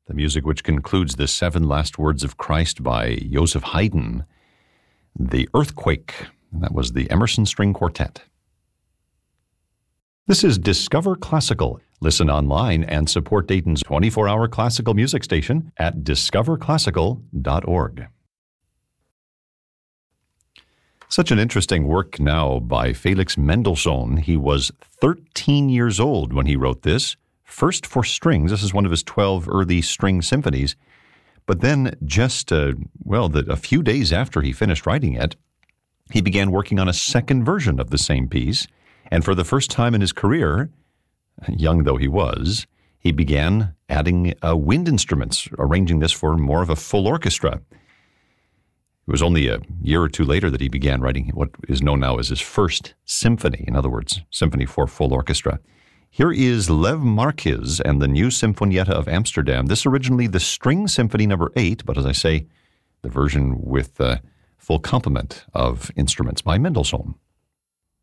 the music which concludes the 7 Last Words of Christ by Joseph Haydn, The Earthquake, and that was the Emerson String Quartet. This is Discover Classical. Listen online and support Dayton's 24-hour classical music station at discoverclassical.org. Such an interesting work now by Felix Mendelssohn. He was 13 years old when he wrote this, first for strings. This is one of his 12 early string symphonies. But then just, a few days after he finished writing it, he began working on a second version of the same piece. And for the first time in his career, young though he was, he began adding wind instruments, arranging this for more of a full orchestra. It was only a year or two later that he began writing what is known now as his first symphony, in other words, symphony for full orchestra. Here is Lev Marquis and the New Sinfonietta of Amsterdam. This originally the String Symphony No. 8, but as I say, the version with full complement of instruments by Mendelssohn.